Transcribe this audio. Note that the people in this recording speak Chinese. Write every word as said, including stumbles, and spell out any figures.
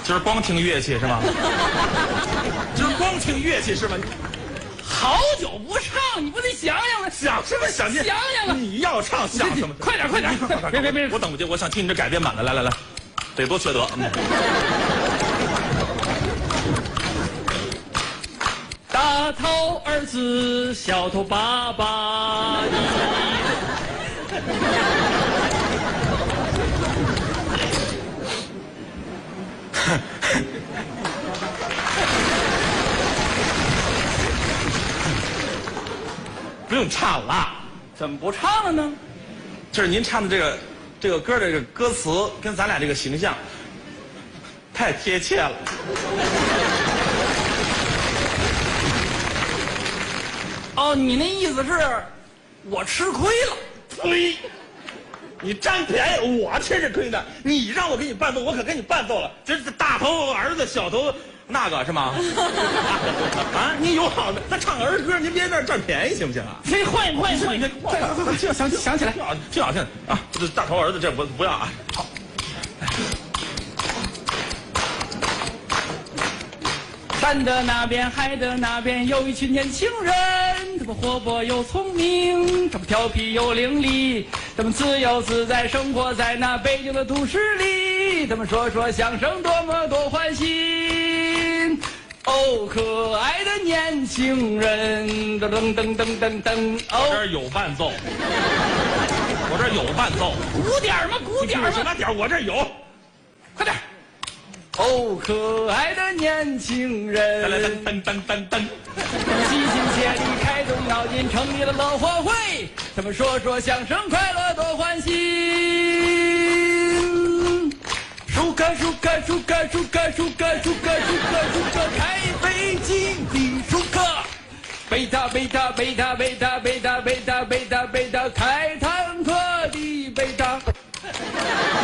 就是光听乐器是吗？就是光听乐器是吗？ 好久不唱，你不得想想吗？ 想什么想？ 想想啊！ 你要唱想什么？ 快点快点！别别别！ 我等不及，我想听你这改编版的。来来来，得多缺德！嗯、 大头儿子，小头爸爸。 不用唱了， 怎么不唱了呢？ 就是您唱的这个这个歌的这个歌词跟咱俩这个形象太贴切了。 哦，你那意思是，我吃亏了？ 呸！你占便宜，我吃这亏的。你让我给你伴奏，我可给你伴奏了。这是大头儿子，小头那个是吗？啊，你有好的，咱唱儿歌，您别在这儿占便宜行不行啊？ 谁换换换？ 这快快快， 这想想起来， 挺好，挺好听啊！这大头儿子这不不要啊，好。 山的那边，海的那边，有一群年轻人，他们活泼又聪明，他们调皮又伶俐，他们自由自在生活在那北京的都市里，他们说说相声多么多欢喜。哦，可爱的年轻人，噔噔噔噔噔噔。 我这儿有伴奏，我这儿有伴奏， 鼓点吗？鼓点吗？ 什么点？我这儿有， 快点！哦，可爱的年轻人， 噔噔噔噔噔， 齐心协力，开动脑筋，成立了乐活会。他们说说相声，快乐多欢喜。舒克舒克舒克舒克舒克舒克舒克舒克，开飞机的舒克，贝塔贝塔贝塔贝塔贝塔贝塔贝塔贝塔，开它